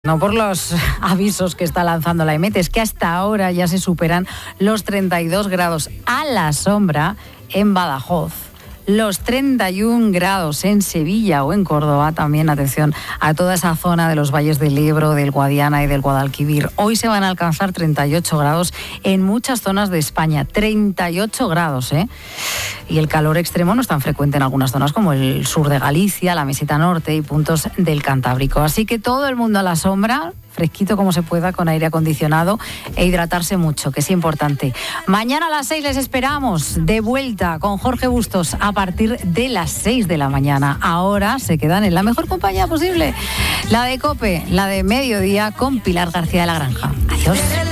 no por los avisos que está lanzando la EMET, es que hasta ahora ya se superan los 32 grados a la sombra en Badajoz. Los 31 grados en Sevilla o en Córdoba, también atención a toda esa zona de los valles del Ebro, del Guadiana y del Guadalquivir. Hoy se van a alcanzar 38 grados en muchas zonas de España, 38 grados, ¿eh? Y el calor extremo no es tan frecuente en algunas zonas como el sur de Galicia, la Meseta Norte y puntos del Cantábrico. Así que todo el mundo a la sombra, fresquito como se pueda, con aire acondicionado e hidratarse mucho, que es importante. Mañana a las 6 les esperamos de vuelta con Jorge Bustos a partir de las 6 de la mañana. Ahora se quedan en la mejor compañía posible, la de COPE, la de Mediodía con Pilar García de la Granja. Adiós.